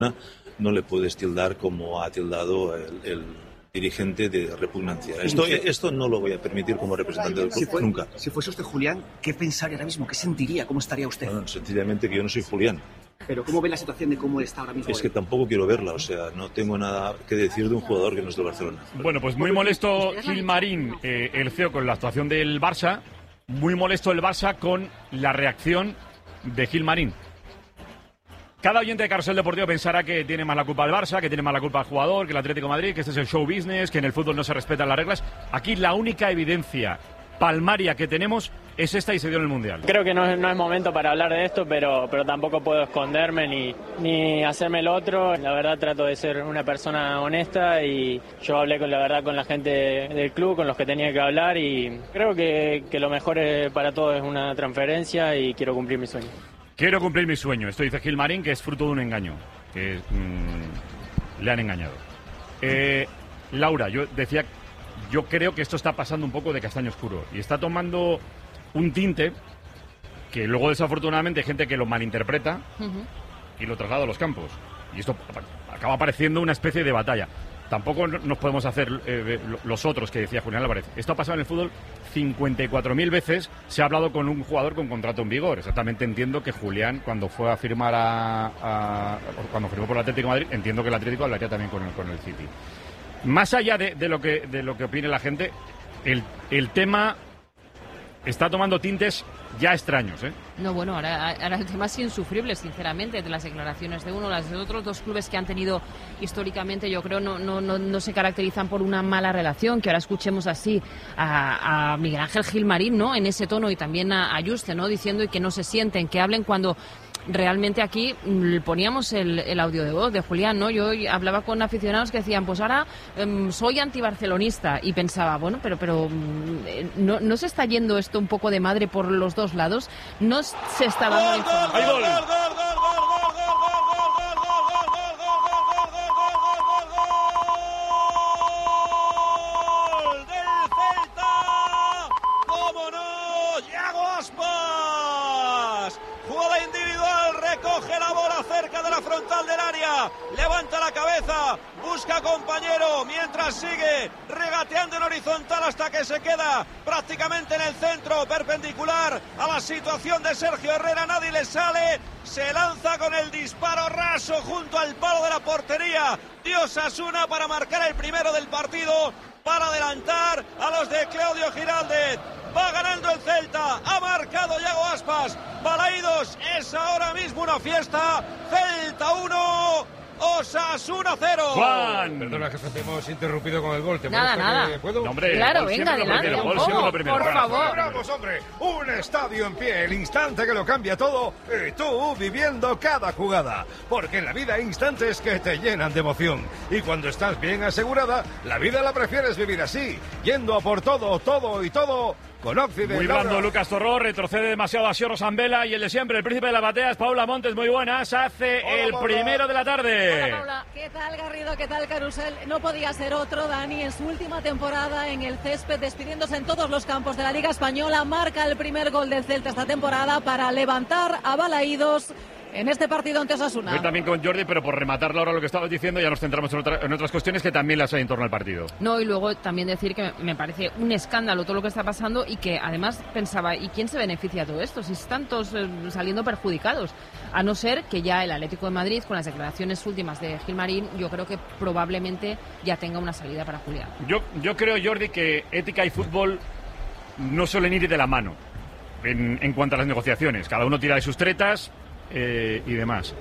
no le puedes tildar como ha tildado el dirigente de repugnancia. Esto no lo voy a permitir como representante del club, nunca. Si fuese usted Julián, ¿qué pensaría ahora mismo? ¿Qué sentiría? ¿Cómo estaría usted? Bueno, sencillamente que yo no soy Julián. Pero ¿cómo ve la situación de cómo está ahora mismo? Es que tampoco quiero verla, o sea, no tengo nada que decir de un jugador que no es del Barcelona. Bueno, pues muy molesto Gilmarín, el CEO, con la actuación del Barça. Muy molesto el Barça con la reacción de Gilmarín. Cada oyente de Carrusel Deportivo pensará que tiene más la culpa el Barça, que tiene más la culpa el jugador, que el Atlético de Madrid, que este es el show business, que en el fútbol no se respetan las reglas. Aquí la única evidencia palmaria que tenemos es esta y se dio en el Mundial. Creo que no es momento para hablar de esto, pero tampoco puedo esconderme ni hacerme el otro. La verdad trato de ser una persona honesta y yo hablé con la gente del club, con los que tenía que hablar, y creo que lo mejor para todos es una transferencia y quiero cumplir mi sueño. Quiero cumplir mi sueño. Esto dice Gilmarín, que es fruto de un engaño, que le han engañado. Laura, yo creo que esto está pasando un poco de castaño oscuro y está tomando un tinte que luego desafortunadamente hay gente que lo malinterpreta y lo traslada a los campos. Y esto acaba pareciendo una especie de batalla. Tampoco nos podemos hacer los otros que decía Julián Álvarez. Esto ha pasado en el fútbol 54.000 veces. Se ha hablado con un jugador con contrato en vigor. Exactamente entiendo que Julián, cuando fue a firmar cuando firmó por el Atlético de Madrid, entiendo que el Atlético hablaría también con el City. Más allá de lo que opine la gente, el tema está tomando tintes ya extraños, ¿eh? No, bueno, ahora el tema es insufrible, sinceramente, de las declaraciones de uno. Las de otros dos clubes que han tenido históricamente, yo creo, no se caracterizan por una mala relación. Que ahora escuchemos así a Miguel Ángel Gilmarín, ¿no?, en ese tono, y también a Yuste, ¿no?, diciendo y que no se sienten, que hablen cuando realmente aquí poníamos el audio de voz de Julián, ¿no? Yo hablaba con aficionados que decían, pues ahora soy antibarcelonista, y pensaba, bueno, pero ¿no se está yendo esto un poco de madre por los dos lados? ¿No se está dando información? ¡Hay gol! Levanta la cabeza, busca compañero, mientras sigue regateando en horizontal hasta que se queda prácticamente en el centro, perpendicular a la situación de Sergio Herrera. Nadie le sale, se lanza con el disparo raso junto al palo de la portería de Osasuna para marcar el primero del partido, para adelantar a los de Claudio Giraldez. Va ganando el Celta, ha marcado Iago Aspas. Balaídos, es ahora mismo una fiesta. Celta 1, Osasuna 0. Juan. Perdona, que te hemos interrumpido con el gol. ¿Te Nada. ¿Puedo? No, hombre, claro, venga, adelante, por favor. Vamos, hombre, un estadio en pie, el instante que lo cambia todo, y tú viviendo cada jugada. Porque en la vida hay instantes que te llenan de emoción. Y cuando estás bien asegurada, la vida la prefieres vivir así, yendo a por todo y todo. Con Occident. Muy blando Lucas Torró, retrocede demasiado a Xiorro Sambela, y el de siempre, el príncipe de las bateas, Paula Montes, muy buenas, hace el primero de la tarde. Hola, Paula. ¿Qué tal, Garrido? ¿Qué tal, Carrusel? No podía ser otro, Dani, en su última temporada en el césped, despidiéndose en todos los campos de la Liga Española, marca el primer gol del Celta esta temporada para levantar a Balaídos en este partido ante Osasuna. Yo también con Jordi, pero por rematar, Laura, lo que estabas diciendo, ya nos centramos en otras cuestiones que también las hay en torno al partido. No, y luego también decir que me parece un escándalo todo lo que está pasando, y que además pensaba, ¿y quién se beneficia de todo esto? Si están todos saliendo perjudicados. A no ser que ya el Atlético de Madrid, con las declaraciones últimas de Gilmarín, yo creo que probablemente ya tenga una salida para Julián. Yo creo, Jordi, que ética y fútbol no suelen ir de la mano en cuanto a las negociaciones. Cada uno tira de sus tretas y demás.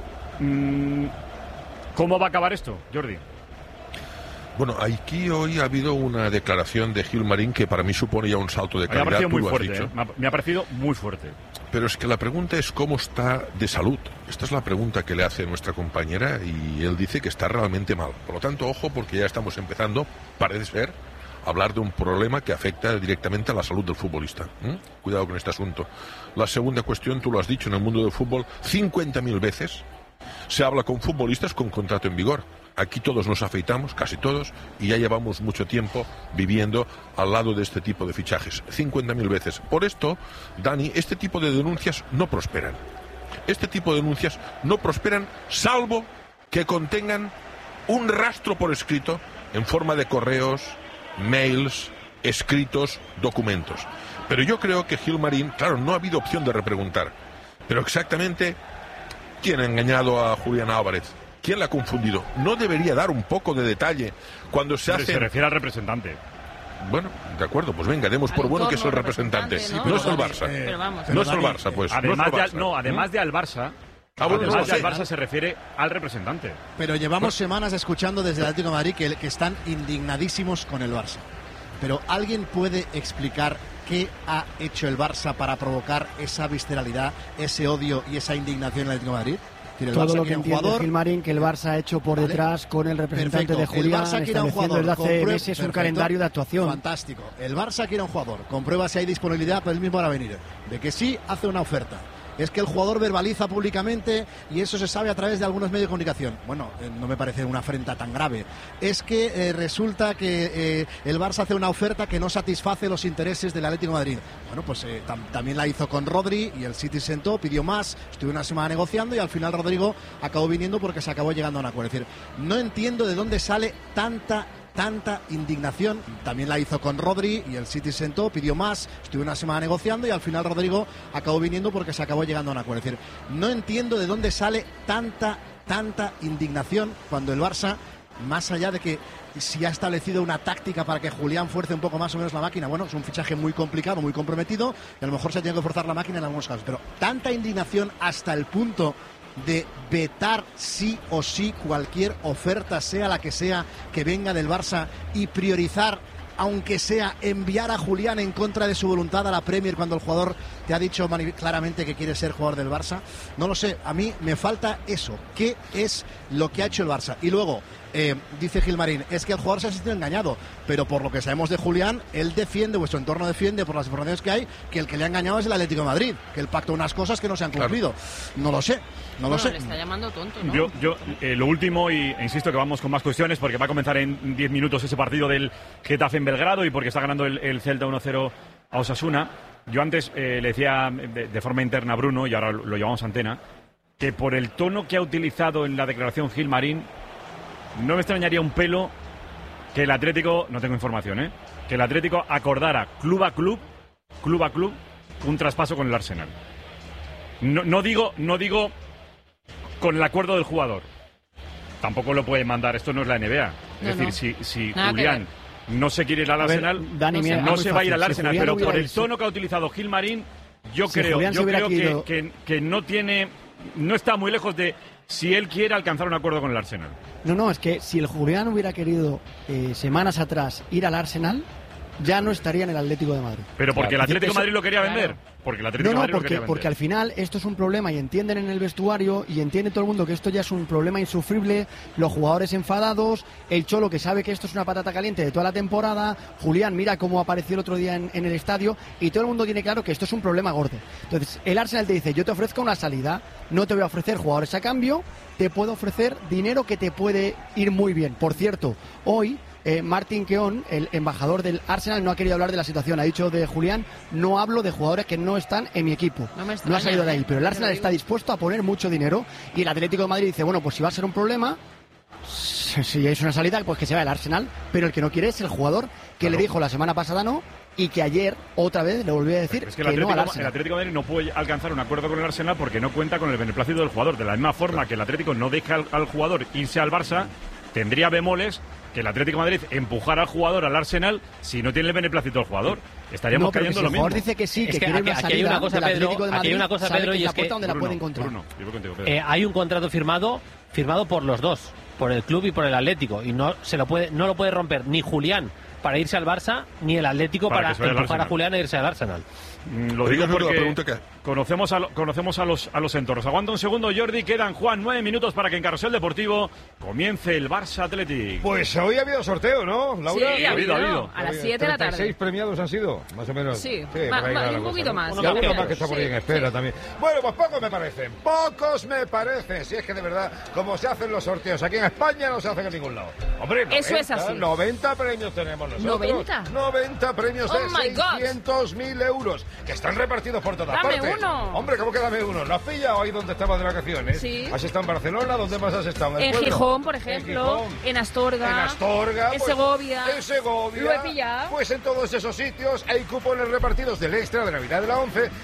¿Cómo va a acabar esto, Jordi? Bueno, aquí hoy ha habido una declaración de Gilmarín que para mí supone ya un salto de calidad. Me ha parecido muy fuerte, me ha parecido muy fuerte. Pero es que la pregunta es cómo está de salud. Esta es la pregunta que le hace nuestra compañera, y él dice que está realmente mal. Por lo tanto, ojo, porque ya estamos empezando, parece ser, a hablar de un problema que afecta directamente a la salud del futbolista. Cuidado con este asunto. La segunda cuestión, tú lo has dicho, en el mundo del fútbol, 50.000 veces se habla con futbolistas con contrato en vigor. Aquí todos nos afeitamos, casi todos, y ya llevamos mucho tiempo viviendo al lado de este tipo de fichajes. 50.000 veces. Por esto, Dani, este tipo de denuncias no prosperan. Este tipo de denuncias no prosperan salvo que contengan un rastro por escrito en forma de correos, mails, escritos, documentos. Pero yo creo que Gilmarín, claro, no ha habido opción de repreguntar. Pero exactamente, ¿quién ha engañado a Julián Álvarez? ¿Quién la ha confundido? ¿No debería dar un poco de detalle cuando se hace...? Se refiere al representante. Bueno, de acuerdo, pues venga, demos por bueno que es el representante. No es el Barça. No es el Barça, pues. Además de al Barça... Además al Barça se refiere al representante. Pero llevamos semanas escuchando desde el Atlético de Madrid que están indignadísimos con el Barça. Pero ¿alguien puede explicar qué ha hecho el Barça para provocar esa visceralidad, ese odio y esa indignación en el Atlético de Madrid? Todo lo que entiende Gilmarín que el Barça ha hecho por detrás con el representante de Julián, estableciendo desde hace meses un calendario de actuación. Fantástico. El Barça quiere un jugador, comprueba si hay disponibilidad para él mismo para venir. De que sí, hace una oferta. Es que el jugador verbaliza públicamente y eso se sabe a través de algunos medios de comunicación. Bueno, no me parece una afrenta tan grave. Es que resulta que el Barça hace una oferta que no satisface los intereses del Atlético de Madrid. Bueno, pues también la hizo con Rodri y el City sentó, pidió más, estuvo una semana negociando y al final Rodrigo acabó viniendo porque se acabó llegando a un acuerdo. Es decir, no entiendo de dónde sale tanta indignación. También la hizo con Rodri y el City sentó, pidió más, estuvo una semana negociando y al final Rodrigo acabó viniendo porque se acabó llegando a un acuerdo. Es decir, no entiendo de dónde sale tanta indignación cuando el Barça, más allá de que si ha establecido una táctica para que Julián fuerce un poco más o menos la máquina, bueno, es un fichaje muy complicado, muy comprometido y a lo mejor se tiene que forzar la máquina en algunos casos, pero tanta indignación hasta el punto de vetar sí o sí cualquier oferta, sea la que sea, que venga del Barça y priorizar, aunque sea enviar a Julián en contra de su voluntad a la Premier cuando el jugador te ha dicho claramente que quiere ser jugador del Barça. No lo sé, a mí me falta eso. ¿Qué es lo que ha hecho el Barça? Y luego, dice Gilmarín, es que el jugador se ha sentido engañado, pero por lo que sabemos de Julián, él defiende, vuestro entorno defiende, por las informaciones que hay, que el que le ha engañado es el Atlético de Madrid, que él pactó unas cosas que no se han cumplido. No lo sé. No lo sé. Le está llamando tonto, ¿no? Yo lo último, y insisto que vamos con más cuestiones, porque va a comenzar en 10 minutos ese partido del Getafe en Belgrado y porque está ganando el Celta 1-0 a Osasuna. Yo antes le decía de forma interna a Bruno, y ahora lo llevamos a antena, que por el tono que ha utilizado en la declaración Gilmarín, no me extrañaría un pelo que el Atlético, no tengo información, que el Atlético acordara club a club, un traspaso con el Arsenal. No digo con el acuerdo del jugador. Tampoco lo puede mandar, esto no es la NBA. Es decir, si Julián no se quiere ir al Arsenal, Dani, no se va a ir al Arsenal, pero por el tono que ha utilizado Gilmarín, yo creo que no está muy lejos de si él quiere alcanzar un acuerdo con el Arsenal. No, es que si el Julián hubiera querido semanas atrás ir al Arsenal, ya no estaría en el Atlético de Madrid. Pero porque el Atlético de Madrid lo quería vender. Porque el Atlético de Madrid lo quería vender. Porque al final esto es un problema y entienden en el vestuario y entiende todo el mundo que esto ya es un problema insufrible, los jugadores enfadados, el Cholo que sabe que esto es una patata caliente de toda la temporada, Julián mira cómo apareció el otro día en el estadio y todo el mundo tiene claro que esto es un problema gordo. Entonces el Arsenal te dice, yo te ofrezco una salida, no te voy a ofrecer jugadores a cambio, te puedo ofrecer dinero que te puede ir muy bien. Por cierto, hoy Martin Keown, el embajador del Arsenal, no ha querido hablar de la situación. Ha dicho de Julián, no hablo de jugadores que no están en mi equipo. No ha salido de ahí, pero el Arsenal está dispuesto a poner mucho dinero y el Atlético de Madrid dice, bueno, pues si va a ser un problema, si es una salida, pues que se va el Arsenal, pero el que no quiere es el jugador que le dijo la semana pasada no y que ayer otra vez le volvió a decir es que el Atlético de Madrid no puede alcanzar un acuerdo con el Arsenal porque no cuenta con el beneplácito del jugador. De la misma forma que el Atlético no deja al jugador irse al Barça, tendría bemoles que el Atlético de Madrid empujara al jugador al Arsenal si no tiene el beneplácito del jugador. Estaríamos cayendo lo mismo. El jugador dice que sí, que quiere una salida. Aquí hay una cosa, Pedro, y es que donde la puede encontrar. Hay un contrato firmado por los dos, por el club y por el Atlético, y no lo puede romper ni Julián para irse al Barça, ni el Atlético para empujar a Julián a irse al Arsenal. Lo digo porque conocemos a los entornos. Aguanta un segundo, Jordi. Quedan, Juan, 9 minutos para que en Carrusel Deportivo comience el Barça Athletic. Pues hoy ha habido sorteo, ¿no, Laura? Sí, ha habido. A las 7 de la tarde. 36 premiados han sido, más o menos. Sí, un poquito más. Y alguno más que está por ahí en espera también. Bueno, pues pocos me parecen. Si es que de verdad, como se hacen los sorteos aquí en España, no se hacen en ningún lado. Hombre, 90, eso es así. 90 premios tenemos nosotros. ¿90? 90 premios de 600.000 euros, que están repartidos por todas partes. ¡Dame uno! Hombre, ¿cómo que dame uno? ¿Lo has pillado ahí donde estabas de vacaciones? Sí. ¿Has estado en Barcelona? ¿Dónde más has estado? En Gijón, por ejemplo. En Astorga. En Astorga. En Segovia. En Segovia. Lo he pillado. Pues en todos esos sitios hay cupones repartidos del extra de Navidad de la 11